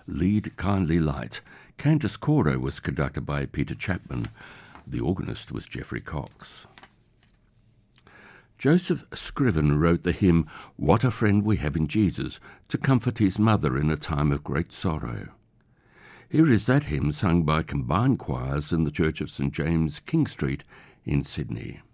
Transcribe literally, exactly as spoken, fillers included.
Lead Kindly Light. Cantus Coro was conducted by Peter Chapman. The organist was Geoffrey Cox. Joseph Scriven wrote the hymn, What a Friend We Have in Jesus, to comfort his mother in a time of great sorrow. Here is that hymn sung by combined choirs in the Church of St James, King Street in Sydney.